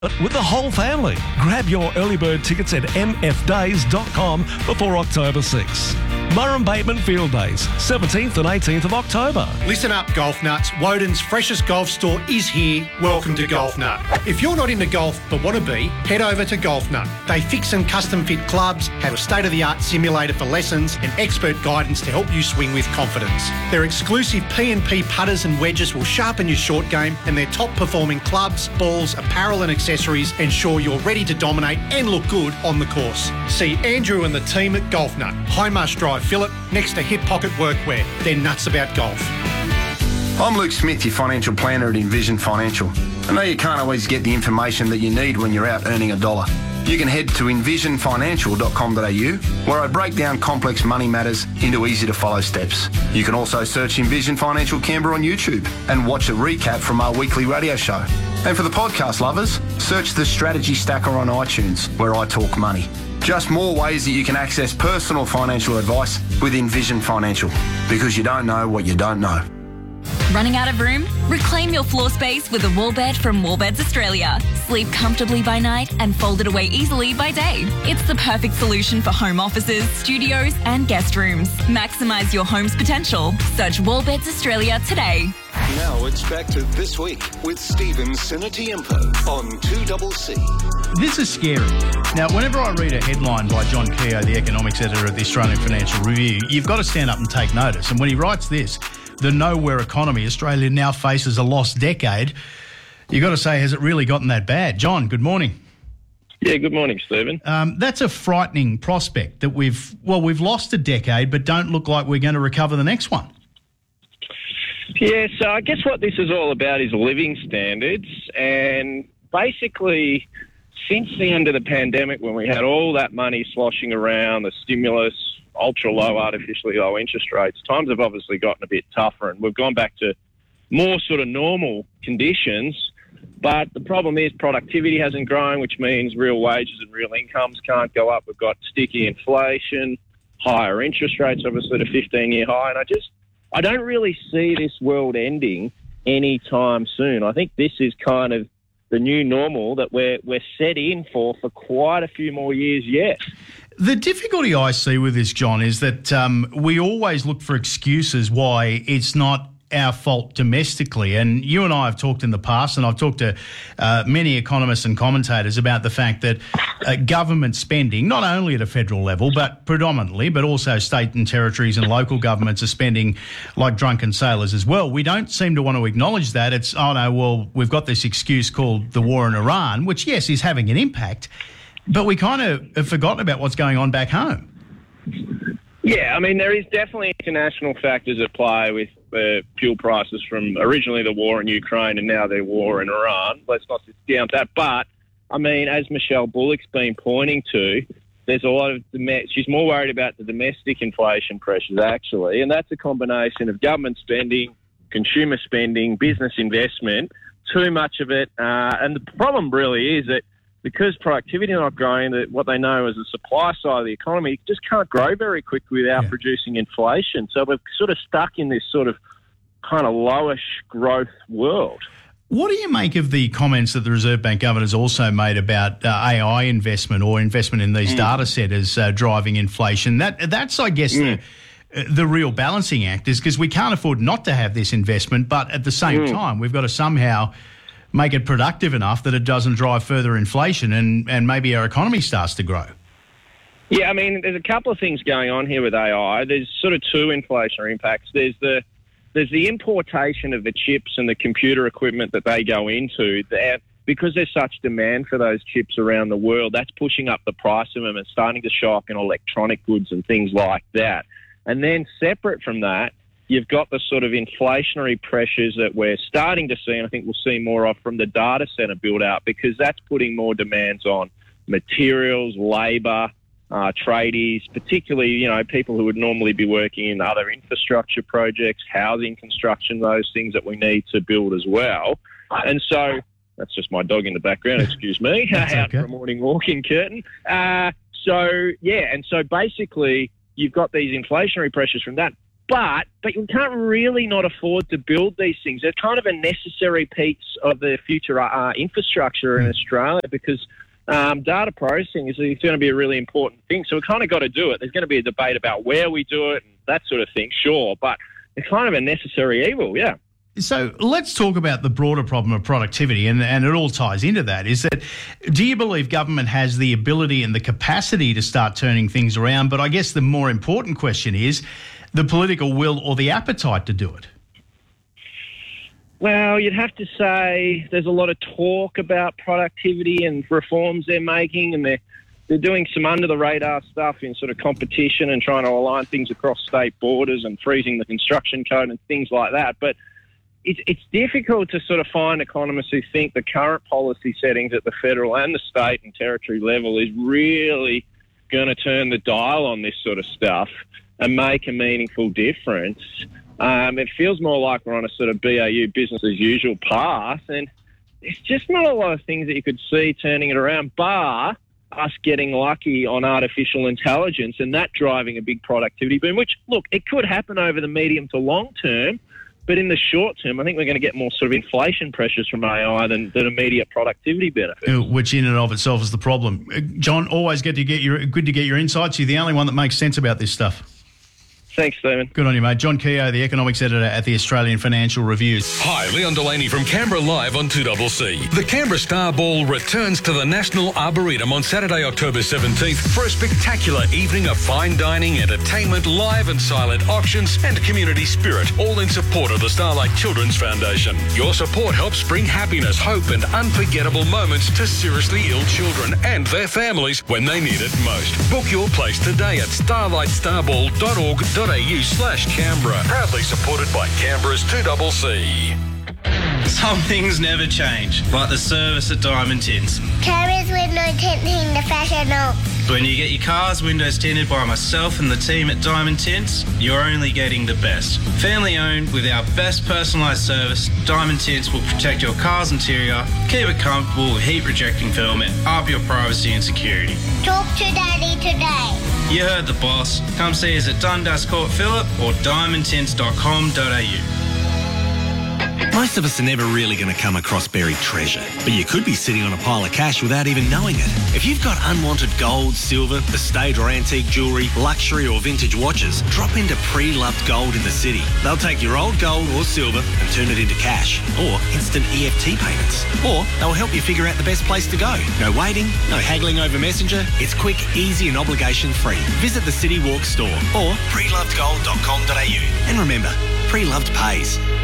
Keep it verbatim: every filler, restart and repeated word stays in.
with the whole family. Grab your early bird tickets at m f days dot com before October sixth. Murrum Bateman Field Days, seventeenth and eighteenth of October. Listen up, golf nuts. Woden's freshest golf store is here. Welcome to Golf Nut. If you're not into golf but want to be, head over to Golf Nut. They fix and custom fit clubs, have a state-of-the-art simulator for lessons and expert guidance to help you swing with confidence. Their exclusive P and P putters and wedges will sharpen your short game, and their top-performing clubs, balls, apparel and accessories ensure you're ready to dominate and look good on the course. See Andrew and the team at Golf Nut, Highmarsh Drive, Phillip, next to Hip Pocket Workwear. They're nuts about golf. I'm Luke Smith, your financial planner at Envision Financial. I know you can't always get the information that you need when you're out earning a dollar. You can head to envision financial dot com dot a u, where I break down complex money matters into easy-to-follow steps. You can also search Envision Financial Canberra on YouTube and watch a recap from our weekly radio show. And for the podcast lovers, search the Strategy Stacker on iTunes, where I talk money. Just more ways that you can access personal financial advice with Envision Financial, because you don't know what you don't know. Running out of room? Reclaim your floor space with a wall bed from Wallbeds Australia. Sleep comfortably by night and fold it away easily by day. It's the perfect solution for home offices, studios and guest rooms. Maximise your home's potential. Search Wallbeds Australia today. Now it's back to This Week with Stephen Sinatiempo on two C C. This is scary. Now, whenever I read a headline by John Keogh, the economics editor of the Australian Financial Review, you've got to stand up and take notice. And when he writes this, the nowhere economy, Australia now faces a lost decade, you've got to say, has it really gotten that bad? John, good morning. Yeah, good morning, Stephen. Um, that's a frightening prospect that we've, well, we've lost a decade, but don't look like we're going to recover the next one. Yeah, so I guess what this is all about is living standards. And basically, since the end of the pandemic, when we had all that money sloshing around, the stimulus, ultra-low, artificially low interest rates, times have obviously gotten a bit tougher, and we've gone back to more sort of normal conditions. But the problem is productivity hasn't grown, which means real wages and real incomes can't go up. We've got sticky inflation, higher interest rates, obviously at a fifteen-year high. And I just, I don't really see this world ending anytime soon. I think this is kind of the new normal that we're we're set in for for quite a few more years yet. The difficulty I see with this, John, is that um, we always look for excuses why it's not our fault domestically. And you and I have talked in the past, and I've talked to uh, many economists and commentators about the fact that uh, government spending, not only at a federal level, but predominantly, but also state and territories and local governments are spending like drunken sailors as well. We don't seem to want to acknowledge that. It's, oh no, well, we've got this excuse called the war in Iran, which, yes, is having an impact, but we kind of have forgotten about what's going on back home. Yeah, I mean, there is definitely international factors at play with uh, fuel prices from originally the war in Ukraine and now the war in Iran. Let's not discount that. But, I mean, as Michelle Bullock's been pointing to, there's a lot of, she's more worried about the domestic inflation pressures, actually, and that's a combination of government spending, consumer spending, business investment, too much of it. Uh, and the problem really is that because productivity is not growing, that what they know as the supply side of the economy just can't grow very quickly without yeah. producing inflation. So we're sort of stuck in this sort of kind of lowish growth world. What do you make of the comments that the Reserve Bank Governor's also made about uh, A I investment or investment in these mm. data centres uh, driving inflation? That That's, I guess, mm. the, the real balancing act is because we can't afford not to have this investment, but at the same mm. time, we've got to somehow make it productive enough that it doesn't drive further inflation and, and maybe our economy starts to grow. Yeah, I mean, there's a couple of things going on here with A I. There's sort of two inflationary impacts. There's the there's the importation of the chips and the computer equipment that they go into. That, because there's such demand for those chips around the world, that's pushing up the price of them and starting to show up in electronic goods and things like that. And then separate from that, you've got the sort of inflationary pressures that we're starting to see, and I think we'll see more of from the data centre build-out, because that's putting more demands on materials, labour, uh, tradies, particularly, you know, people who would normally be working in other infrastructure projects, housing construction, those things that we need to build as well. And so that's just my dog in the background, excuse me, out okay. for a morning walk in Curtin. Uh, so, yeah, and so basically you've got these inflationary pressures from that. But but you can't really not afford to build these things. They're kind of a necessary piece of the future uh, infrastructure in Australia because um, data processing is going to be a really important thing. So we've kind of got to do it. There's going to be a debate about where we do it and that sort of thing, sure. But it's kind of a necessary evil, yeah. So let's talk about the broader problem of productivity, and, and it all ties into that. Is that, do you believe government has the ability and the capacity to start turning things around? But I guess the more important question is the political will or the appetite to do it. Well, you'd have to say there's a lot of talk about productivity and reforms they're making, and they're, they're doing some under-the-radar stuff in sort of competition and trying to align things across state borders and freezing the construction code and things like that. But It's, it's difficult to sort of find economists who think the current policy settings at the federal and the state and territory level is really going to turn the dial on this sort of stuff and make a meaningful difference. Um, it feels more like we're on a sort of B A U business as usual path, and there's just not a lot of things that you could see turning it around, bar us getting lucky on artificial intelligence and that driving a big productivity boom, which, look, it could happen over the medium to long term. But in the short term, I think we're going to get more sort of inflation pressures from A I than, than immediate productivity benefits. Which in and of itself is the problem. John, always good to get your good to get your insights. You're the only one that makes sense about this stuff. Thanks, Stephen. Good on you, mate. John Keogh, the economics editor at the Australian Financial Review. Hi, Leon Delaney from Canberra Live on two C C. The Canberra Star Ball returns to the National Arboretum on Saturday, October seventeenth for a spectacular evening of fine dining, entertainment, live and silent auctions and community spirit, all in support of the Starlight Children's Foundation. Your support helps bring happiness, hope and unforgettable moments to seriously ill children and their families when they need it most. Book your place today at starlight starball dot org dot a u slash Canberra. Proudly supported by Canberra's two C C. Some things never change, like the service at Diamond Tints. Carers window tinting the professional. When you get your car's windows tinted by myself and the team at Diamond Tints, you're only getting the best. Family owned with our best personalised service, Diamond Tints will protect your car's interior, keep it comfortable with heat rejecting film and up your privacy and security. Talk to Daddy today. You heard the boss. Come see us at Dundas Court Phillip or diamond tints dot com dot a u. Most of us are never really going to come across buried treasure, but you could be sitting on a pile of cash without even knowing it. If you've got unwanted gold, silver, estate or antique jewellery, luxury or vintage watches, drop into Pre-Loved Gold in the city. They'll take your old gold or silver and turn it into cash, or instant E F T payments. Or they'll help you figure out the best place to go. No waiting, no haggling over Messenger. It's quick, easy and obligation free. Visit the City Walk store or pre loved gold dot com dot a u. And remember, Pre-Loved pays.